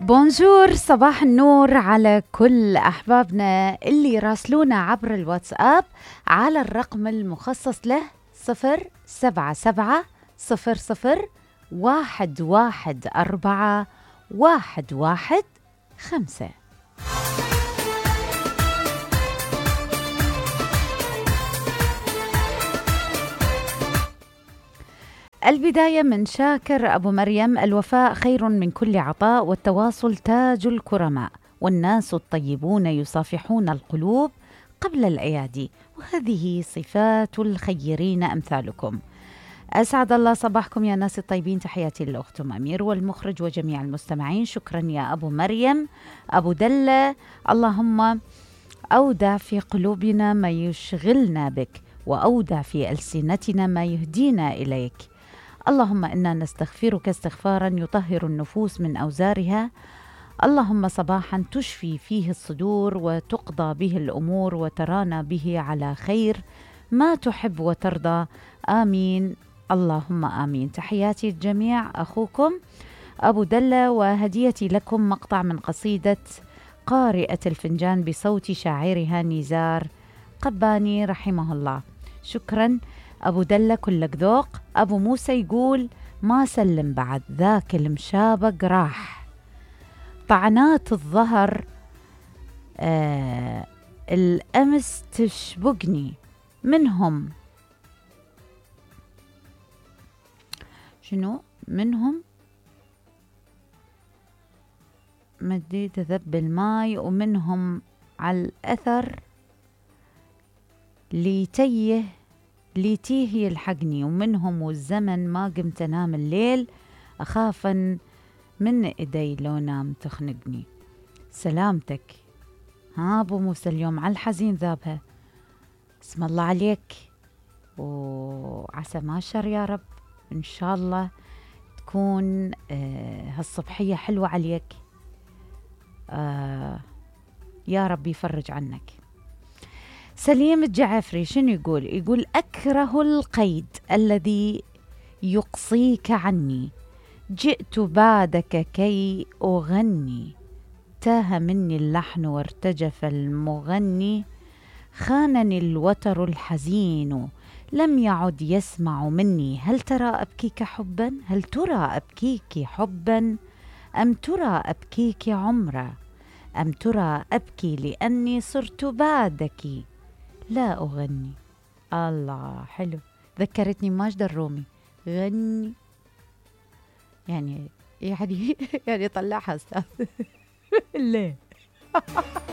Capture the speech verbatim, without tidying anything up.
بونجور، صباح النور على كل أحبابنا اللي راسلونا عبر الواتساب على الرقم المخصص له صفر سبعة سبعة صفر صفر واحد واحد أربعة واحد واحد خمسة. البداية من شاكر أبو مريم: الوفاء خير من كل عطاء، والتواصل تاج الكرماء، والناس الطيبون يصافحون القلوب قبل الأيادي، وهذه صفات الخيرين أمثالكم. أسعد الله صباحكم يا ناس الطيبين، تحياتي للأخت أمير والمخرج وجميع المستمعين. شكرا يا أبو مريم. أبو دلة: اللهم أودع في قلوبنا ما يشغلنا بك، وأودع في ألسنتنا ما يهدينا إليك. اللهم إنا نستغفرك استغفارا يطهر النفوس من أوزارها. اللهم صباحا تشفي فيه الصدور وتقضى به الأمور وترانا به على خير ما تحب وترضى. آمين اللهم آمين. تحياتي الجميع، أخوكم أبو دلة، وهديتي لكم مقطع من قصيدة قارئة الفنجان بصوت شاعرها نزار قباني رحمه الله. شكرا أبو دلة، كلك ذوق. أبو موسى يقول: ما سلم بعد ذاك المشابق راح، طعنات الظهر آه الأمس تشبقني، منهم شنو منهم مديت ذب الماي، ومنهم على الأثر ليتيه ليتيه يلحقني، ومنهم والزمن ما قمت انام الليل، اخافا من ايدي لو نام تخنقني. سلامتك. ها ابو موسى اليوم على الحزين ذابها. اسم الله عليك، وعسى ما شر يا رب. ان شاء الله تكون آه هالصبحية حلوة عليك. آه يا رب يفرج عنك. سليم الجعفري شنو يقول؟ يقول: أكره القيد الذي يقصيك عني، جئت بعدك كي أغني، تاه مني اللحن وارتجف المغني، خانني الوتر الحزين لم يعد يسمع مني، هل ترى أبكيك حبا؟ هل ترى أبكيك حبا؟ أم ترى أبكيك عمرا؟ أم ترى أبكي لأني صرت بعدك لا أغني. الله حلو، ذكرتني ماجد الرومي، غني يعني يعني يعني طلعها أستاذ. ليه؟